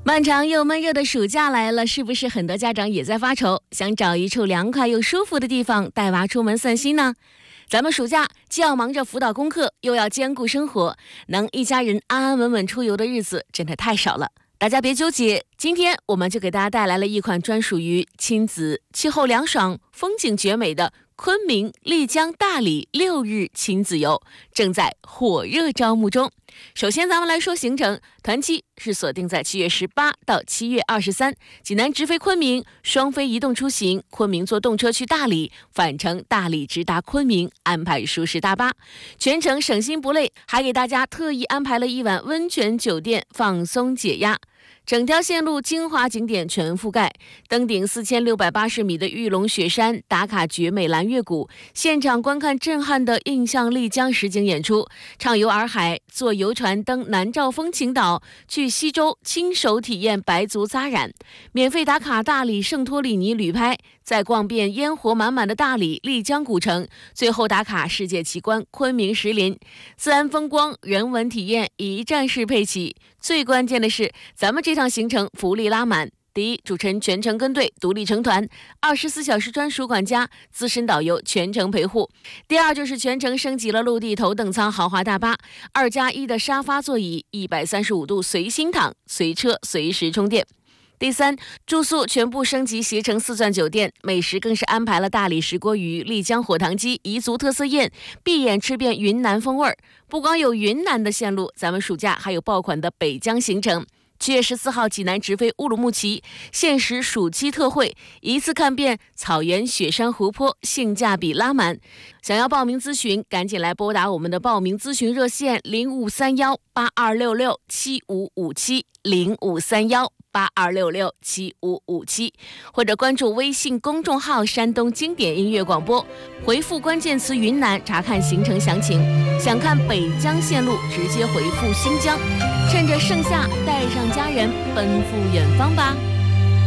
漫长又闷热的暑假来了，是不是很多家长也在发愁，想找一处凉快又舒服的地方带娃出门散心呢？咱们暑假既要忙着辅导功课，又要兼顾生活，能一家人安安稳稳出游的日子真的太少了。大家别纠结，今天我们就给大家带来了一款专属于亲子、气候凉爽、风景绝美的昆明、丽江、大理6日亲子游，正在火热招募中。首先咱们来说行程，团期是锁定在7月18到7月23，济南直飞昆明，双飞移动出行，昆明坐动车去大理，返程大理直达昆明，安排舒适大巴，全程省心不累，还给大家特意安排了一晚温泉酒店，放松解压。整条线路精华景点全覆盖，登顶4680米的玉龙雪山，打卡绝美蓝月谷，现场观看震撼的印象丽江实景演出，畅游洱海，坐游船登南诏风情岛，去西洲亲手体验白族扎染，免费打卡大理圣托里尼旅拍，再逛遍烟火满满的大理丽江古城，最后打卡世界奇观昆明石林，自然风光人文体验一站式配齐。最关键的是，咱们这趟行程福利拉满。第一，主持人全程跟队，独立成团，24小时专属管家，资深导游全程陪护。第二，就是全程升级了陆地头等舱豪华大巴，2+1的沙发座椅，135度随心躺，随车随时充电。第三，住宿全部升级携程4钻酒店，美食更是安排了大理石锅鱼、丽江火塘鸡、彝族特色宴，闭眼吃遍云南风味儿。不光有云南的线路，咱们暑假还有爆款的北疆行程。7月14号，济南直飞乌鲁木齐，限时暑期特惠，一次看遍草原、雪山、湖泊，性价比拉满。想要报名咨询，赶紧来拨打我们的报名咨询热线053182667557，053182667557，或者关注微信公众号山东经典音乐广播，回复关键词云南查看行程详情。想看北疆线路，直接回复新疆。趁着盛夏，带上家人奔赴远方吧。